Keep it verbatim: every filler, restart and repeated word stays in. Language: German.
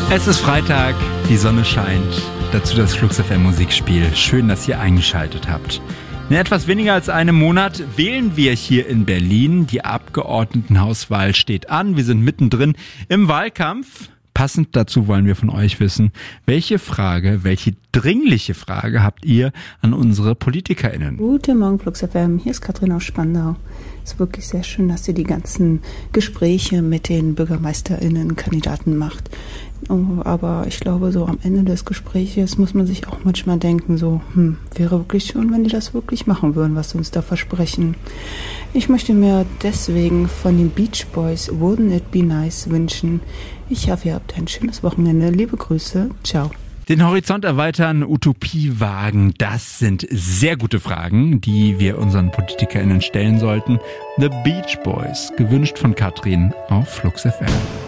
Es ist Freitag, die Sonne scheint, dazu das Flux F M Musikspiel. Schön, dass ihr eingeschaltet habt. In etwas weniger als einem Monat wählen wir hier in Berlin. Die Abgeordnetenhauswahl steht an. Wir sind mittendrin im Wahlkampf. Passend dazu wollen wir von euch wissen, welche Frage, welche dringliche Frage habt ihr an unsere PolitikerInnen? Guten Morgen, Flux F M. Hier ist Katrin aus Spandau. Es ist wirklich sehr schön, dass ihr die ganzen Gespräche mit den BürgermeisterInnen, Kandidaten macht. Aber ich glaube, so am Ende des Gespräches muss man sich auch manchmal denken, so, hm, wäre wirklich schön, wenn die das wirklich machen würden, was sie uns da versprechen. Ich möchte mir deswegen von den Beach Boys Wouldn't It Be Nice wünschen. Ich hoffe, ihr habt ein schönes Wochenende. Liebe Grüße. Ciao. Den Horizont erweitern, Utopie wagen, das sind sehr gute Fragen, die wir unseren PolitikerInnen stellen sollten. The Beach Boys, gewünscht von Katrin auf Flux F M.